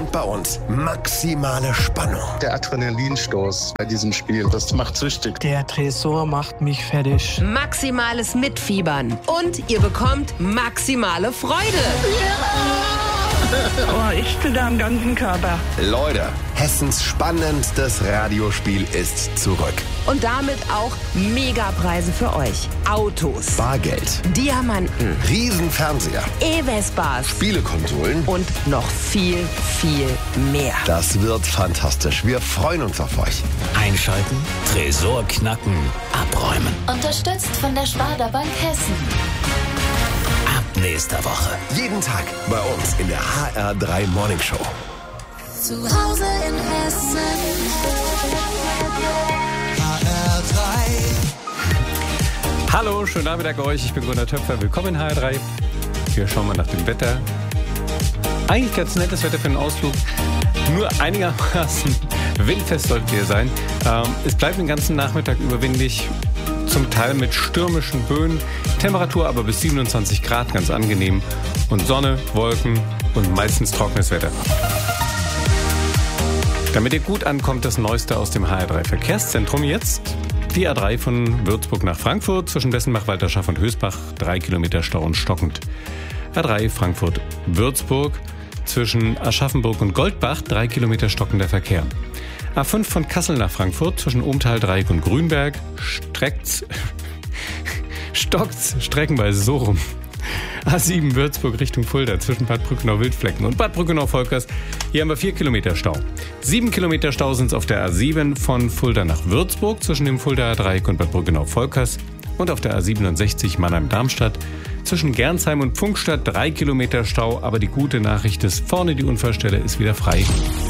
Und bei uns maximale Spannung. Der Adrenalinstoß bei diesem Spiel, das macht süchtig. Der Tresor macht mich fertig. Maximales Mitfiebern. Und ihr bekommt maximale Freude. Oh, ich zitter am ganzen Körper. Leute, Hessens spannendstes Radiospiel ist zurück. Und damit auch Megapreise für euch. Autos, Bargeld, Diamanten, Riesenfernseher, E-Vespas Spielekonsolen und noch viel, viel mehr. Das wird fantastisch. Wir freuen uns auf euch. Einschalten, Tresor knacken, abräumen. Unterstützt von der Sparda Bank Hessen. Ab nächster Woche. Jeden Tag bei uns in der HR3 Morning Show. Zu Hause in Hessen. Hallo, schönen Nachmittag euch. Ich bin Gunnar Töpfer. Willkommen in HR3. Wir schauen mal nach dem Wetter. Eigentlich ganz nettes Wetter für einen Ausflug. Nur einigermaßen windfest solltet ihr sein. Es bleibt den ganzen Nachmittag über windig. Zum Teil mit stürmischen Böen. Temperatur aber bis 27 Grad, ganz angenehm. Und Sonne, Wolken und meistens trockenes Wetter. Damit ihr gut ankommt, das Neueste aus dem HR3 Verkehrszentrum jetzt. Die A3 von Würzburg nach Frankfurt, zwischen Bessenbach, Walterschaft und Hösbach, 3 Kilometer Stau und stockend. A3 Frankfurt-Würzburg, zwischen Aschaffenburg und Goldbach, 3 Kilometer stockender Verkehr. A5 von Kassel nach Frankfurt, zwischen Ohmtal, Dreieck und Grünberg, stockt's streckenweise so rum. A7 Würzburg Richtung Fulda, zwischen Bad Brückenau-Wildflecken und Bad Brückenau-Volkers. Hier haben wir 4 Kilometer Stau. 7 Kilometer Stau sind es auf der A7 von Fulda nach Würzburg, zwischen dem Fuldaer Dreieck und Bad Brückenau-Volkers. Und auf der A67 Mannheim-Darmstadt, zwischen Gernsheim und Pfungstadt, 3 Kilometer Stau. Aber die gute Nachricht ist, vorne die Unfallstelle ist wieder frei.